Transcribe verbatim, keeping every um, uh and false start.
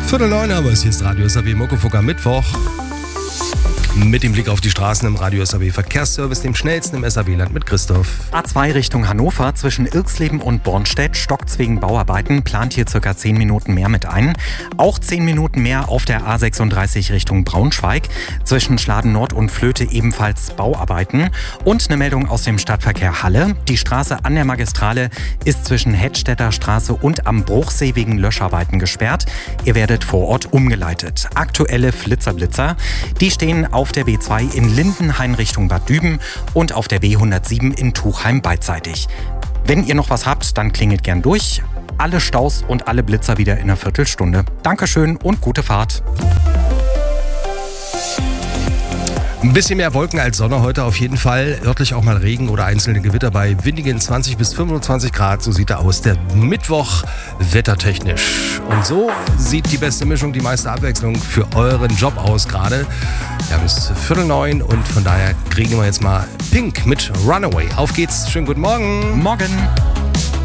Viertel neun, aber es hier ist Radio S A W Muckefuck am Mittwoch. Mit dem Blick auf die Straßen im Radio S A W Verkehrsservice, dem schnellsten im S A W-Land mit Christoph. A zwei Richtung Hannover zwischen Irxleben und Bornstedt stockt's wegen Bauarbeiten, plant hier circa zehn Minuten mehr mit ein. Auch zehn Minuten mehr auf der A sechsunddreißig Richtung Braunschweig. Zwischen Schladen Nord und Flöte ebenfalls Bauarbeiten. Und eine Meldung aus dem Stadtverkehr Halle. Die Straße an der Magistrale ist zwischen Hedstädter Straße und am Bruchsee wegen Löscharbeiten gesperrt. Ihr werdet vor Ort umgeleitet. Aktuelle Flitzerblitzer, die stehen auf der B zwei in Lindenhain Richtung Bad Düben und auf der B hundertsieben in Tuchheim beidseitig. Wenn ihr noch was habt, dann klingelt gern durch. Alle Staus und alle Blitzer wieder in einer Viertelstunde. Dankeschön und gute Fahrt. Ein bisschen mehr Wolken als Sonne heute auf jeden Fall. Örtlich auch mal Regen oder einzelne Gewitter bei windigen zwanzig bis fünfundzwanzig Grad. So sieht er aus, der Mittwoch wettertechnisch. Und so sieht die beste Mischung, die meiste Abwechslung für euren Job aus gerade. Ja, bis Viertel neun und von daher kriegen wir jetzt mal Pink mit Runaway. Auf geht's, schönen guten Morgen. Morgen.